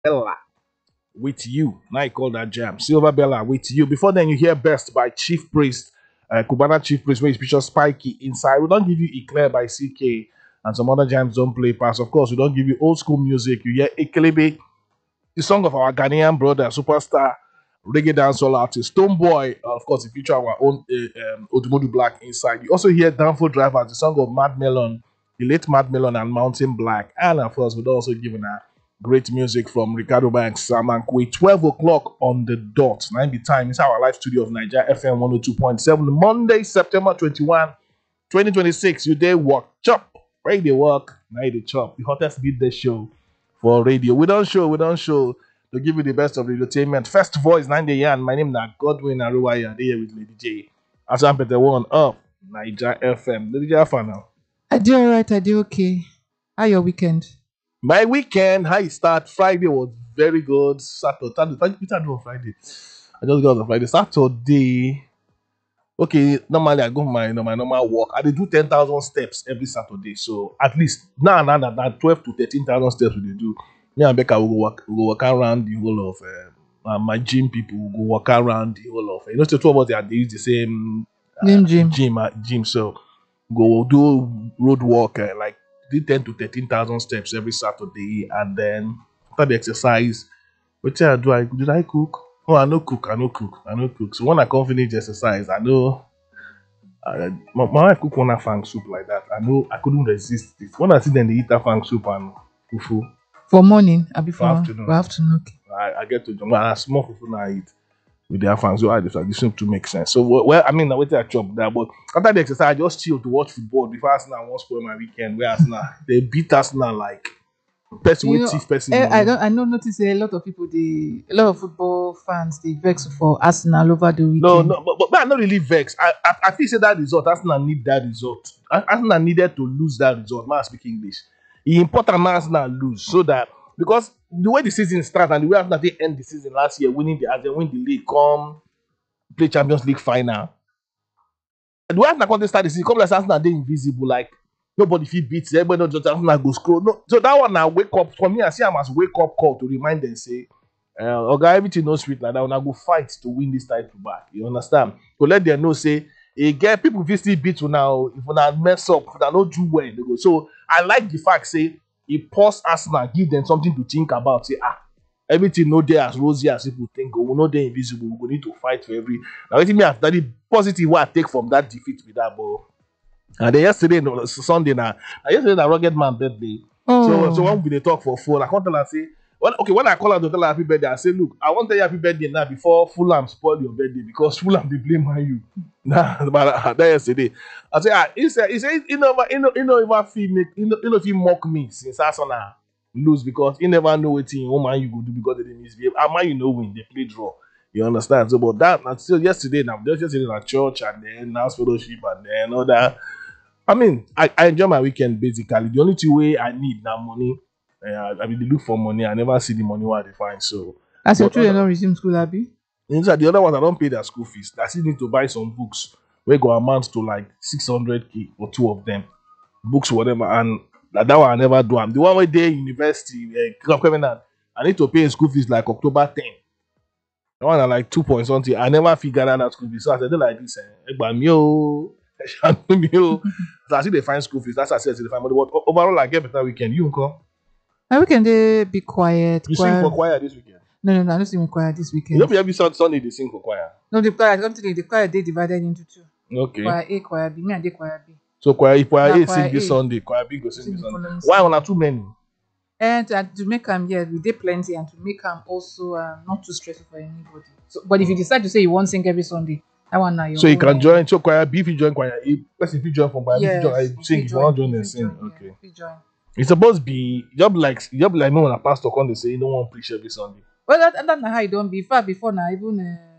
Bella with you. Now you call that jam. Silver Bella with you. Before then, you hear Best by Chief Priest, Cubana Chief Priest, where he features Spikey inside. We don't give you Eclair by CK and some other jams don't play pass. Of course, we don't give you old school music. You hear Ekelebe, the song of our Ghanaian brother, superstar reggae dancehall artist Stonebwoy. Of course, the feature our own Odumodu Black inside. You also hear Downfall Drivers, the song of Mad Melon, the late Mad Melon and Mountain Black. And of course, we'd also given a great music from Ricardo Banks, Saman Kwe. 12 o'clock on the dot. 90 time. It's our live studio of Niger FM 102.7. Monday, September 21, 2026. You day work, chop, radio work, night the chop. The hottest beat the show for radio. We don't show to give you the best of the entertainment. First voice 90 and my name is Godwin Aruwaya. Here with Lady J. As I'm Peter One up Niger FM. Lady J Alpha now. I do all right. I do okay. How your weekend? My weekend, how it start? Friday was very good. Saturday, what I do on Friday? I just got on Friday. Saturday. Okay, normally I go for my normal walk. I dey do 10,000 steps every Saturday. So at least now 12 to 13,000 steps we dey do. Me and Becca we go walk around the whole of my gym people will go walk around the whole of so two of us they use the same Name Jim. gym. So go do road walk like do 10 to 13,000 steps every Saturday, and then after the exercise, wetin I do? Did I cook? Oh, I no cook. I no cook. So when I come finish the exercise, I know my wife cook one afang soup like that. I know I couldn't resist it. When I see them they eat afang soup and fufu For morning, I for before afternoon, for afternoon. Okay. I get to jump and I small fufu now I eat with the afang. So I just like the soup to make sense. So well, I mean, I wait I chop that, but after the exercise, I just chill to watch football before Arsenal won't spoil my weekend. Where Arsenal they beat Arsenal like person You with know, thief person I money. don't. I know. Notice a lot of people. A lot of football fans. They vex for Arsenal over the No, weekend. no, but I'm not really vexed. I feel say that result, Arsenal need that result. Arsenal needed to lose that result. Man, I speak English. It's important man Arsenal lose so that because the way the season starts and the way Arsenal they end the season last year, winning the as they win the league, come play Champions League final. The way Arsenal come start the season, come like Arsenal they invisible, like nobody feel beats everybody not just Arsenal go scroll. No, so that one now wake up for me. I see I must wake up call to remind them say Oga, everything no sweet like that. When I go fight to win this title back, you understand? To let them know, say, again, people fit still beat you now. If una mess up, if una no do well, they go. So I like the fact, say, he pause Arsenal, give them something to think about. Say, everything no there as rosy as people think. We no there invisible. We go need to fight for every. Now, let me that the positive what I take from that defeat with that ball. And then yesterday, no, Sunday now, yesterday na rugged man birthday. So Oh, when we dey talk for phone, I come tell her say, when I call her to tell her happy birthday, I say, look, I want to tell you happy birthday now before Fulham spoil your birthday because Fulham dey blame man you. Nah, but that yesterday, I say, he said, you know, if I feel make, you know, if he mock me since Arsenal lose because he never know wetin man you go do because they dey misbehave. And man you know win, they play draw. You understand? So, but that na still yesterday now, just yesterday na church and then house fellowship and then all that. I mean, I enjoy my weekend basically. The only two way I need now money. I mean, they look for money. I never see the money what they find. So, as your but children don't resume school, Abby. inside the other ones, I don't pay their school fees. I still need to buy some books where go amount to like 600K for two of them, books whatever. And that one I never do. I'm the one where they university, covenant. I need to pay school fees like October 10. The one are like 2 point something. I never figured out that school fees. So I said, "They like this, but me, oh, me, oh." So I see they find school fees. That's what I said. They find money. But overall, I get better weekend. You come. My weekend they be quiet. You sing Quiet. for choir this weekend. No. I don't sing quiet this You know, weekend. every Sunday they sing for choir. No, the choir. Come today. The choir they divided into two. Okay. Choir A, choir B. Me and the choir B. So choir, if choir Now A choir sing this A Sunday, choir B go sing sing this the Sunday. following Why Sunday. on too many? And to make them, yeah, we did plenty, and to make them also not too stressful for anybody. So, but if you decide to say you want sing every Sunday, that one now So you can own. join. So choir B if you join choir A, plus if you join from choir B, if you join Yes, sing. If you want to join, then if you sing. join, Okay. yeah, if you join. It's supposed to be job like me when a pastor come they say you don't want to preach every Sunday. Well, that na how it don't be. Far before now, even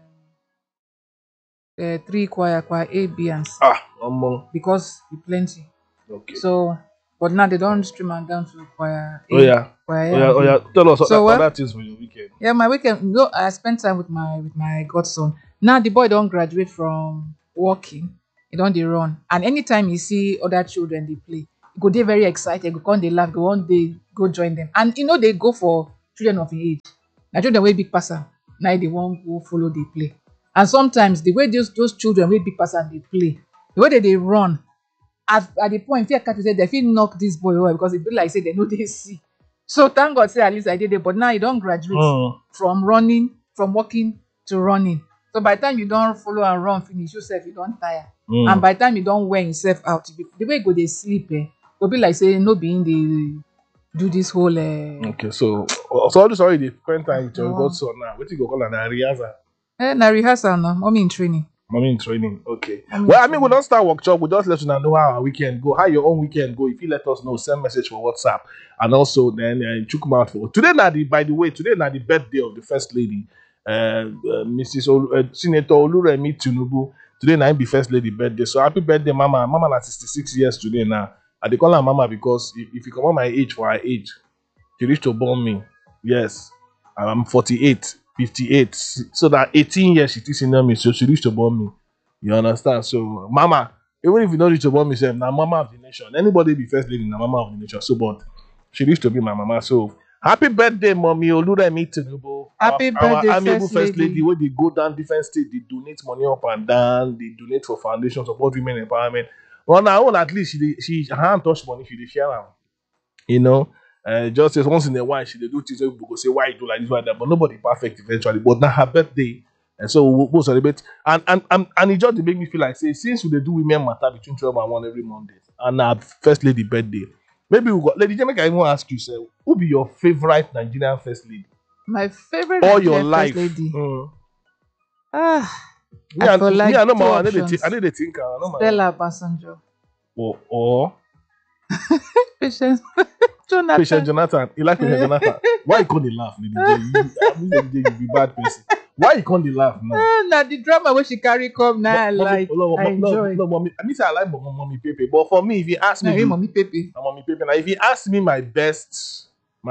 three choir A, B, and C, Because because we plenty. okay. So, but now they don't stream and down to choir A, Oh yeah. choir A, Oh yeah. and Oh B. yeah. Tell us So other well, things for your weekend. yeah, my weekend. No, I spent time with my godson. Now the boy don't graduate from working. He don't dey run, and anytime you see other children they play, he go dey very excited. Go come they laugh. Go one day go join them, and they go for children of im age. Na children wey big pass am na im dey wan go follow dey play. And sometimes the way those children wey big pass am dey play, the way dey run, at the point fear catch me say dem fit knock dis boy well because e be like say dem no dey see. So thank God say at least I dey there, but now e don graduate from walking to running. So by the time you don follow am run finish, you sef you don tire. And by the time you don wear himself out, the way e go dey sleep go be like say no be him dey do this whole Okay, so all this already dey spend time with your godson now. Wetin you go call am na rehearsal? na rehearsal now, mommy in training. Mommy in training, okay. Well, I mean, we don't start workshop. We just let you know how our weekend go, how your own weekend go. If you let us know, send message for WhatsApp, and also then check them out for today. By the way, today na the birthday of the first lady, Mrs. Senator Oluremi Tinubu. Today na be first lady birthday. So happy birthday, Mama. Mama na 66 years today now. I dey call her Mama because if you come on my age for her age, she reached to born me. Yes, I'm 48. 58, so that 18 years she still senior me, so she reached to born me. You understand? So Mama, even if you don't reach to born me, now Mama of the nation. Anybody be first lady, now Mama of the nation. So, but she reached to be my Mama. So happy birthday, Mommy Oluremi Tinubu. Happy birthday, our amiable first lady. Where they go down different states, they donate money up and down, they donate for foundations, support women empowerment. On her own, at least she hand touch money, she dey share am. You know. Just as once in a while she dey do things wey people go say why you do like this, why that, but nobody perfect eventually. But now her birthday, and so we'll celebrate. And it just dey make me feel like say since we dey do women matter between 12 and 1 every Monday, and our first lady birthday, maybe we got Lady Jamaica. I even ask you, say, who be your favorite Nigerian first lady? My favorite all Nigerian your life. first lady. I know my I need to think. Stella Obasanjo. Or Patience Jonathan. Patient Jonathan. You like Patient Jonathan? Why you can't laugh, Lady J? You be bad person. Why you can't laugh now? Now the drama where she carry come now, I enjoy. No, mommy. I mean, say I like Mommy Pepe, but for me, if you ask me, Mommy Pepe. Mommy Pepe. Now, if you ask me, my best,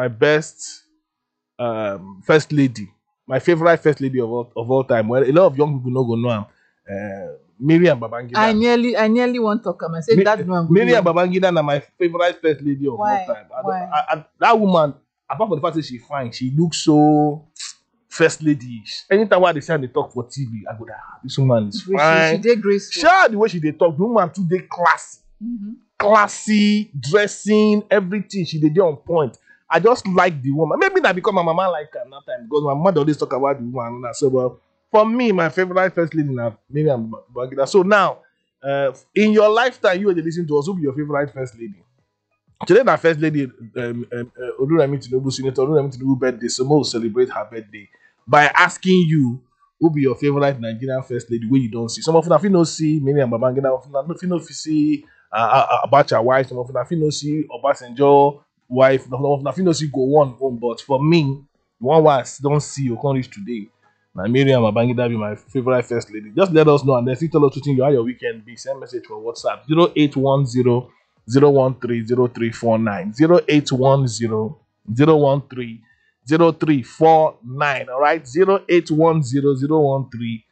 first lady, my favorite first lady of all time. Well, a lot of young people no go know am. Miriam Babangida. I nearly want to talk. I said that one. Miriam Babangida na my favorite first lady of all time. Why? That woman, apart from the fact that she's fine, she looks so first lady-ish. Anytime they say they talk for TV, I go, this woman is fine. She did graceful. Sure, the way she dey talk, the woman too dey classy. Classy, dressing, everything. She dey on point. I just like the woman. Maybe that because my mama like her that time, because my mother always talk about the woman. And so, well, for me, my favorite first lady now, Miriam Babangida. So now, in your lifetime, you will listen to us. Who be your favorite first lady? Today, that first lady, Oluremi Tinubu, Senator Oluremi Tinubu birthday. So we will celebrate her birthday by asking you who be your favorite Nigerian first lady where you don't see. Some of them if you don't see Miriam Babangida, if you don't see Abacha wife, some of them if you don't see Obasanjo wife, some of them if you don't see Gowon home. But for me, the one I don't see you can't reach today. Now Miriam Babangida be my favorite first lady. Just let us know and then see tell us how your weekend be. Send message for WhatsApp 0810 013 0349 0810 013 0349. All right, 0810 013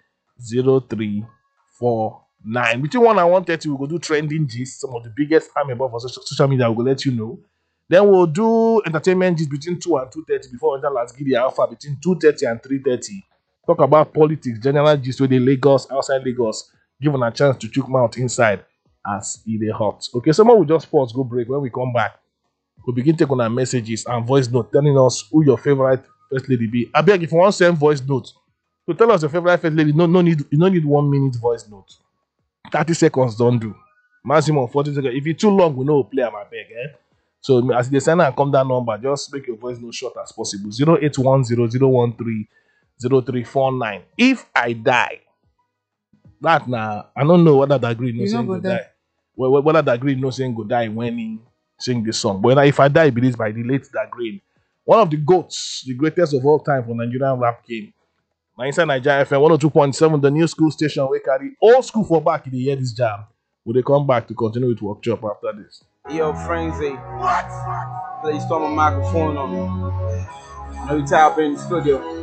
0349. Between 1 and 1:30, we will do trending gist, some of the biggest amebo for social media. We will let you know. Then we'll do entertainment gist between 2 and 2:30 before we enter Last Giddy Alpha between 2:30 and 3:30. Talk about politics, general gist with the Lagos, outside Lagos, given a chance to choke mouth inside as it is hot. Okay, someone will just pause, go break. When we come back, we'll begin taking our messages and voice note telling us who your favorite first lady be. I beg if you want to send voice note, to tell us your favorite first lady, you don't need 1 minute voice note. 30 seconds don't do. Maximum 40 seconds. If it's too long, we know we'll play my beg. So as they send and come that number, just make your voice note short as possible. 0810 013 0349. If I die, that now I don't know whether that agree no saying go die. Whether that agree no saying go die when he sing this song. But if I die, it is by the late that green. One of the GOATs, the greatest of all time for Nigerian rap game. Now inside Nigeria FM 102.7, the new school station we carry old school for back in the year this jam. Will they come back to continue with workshop after this? Yo, Frenzy. What? Play storm a microphone on me. I know you tap in the studio.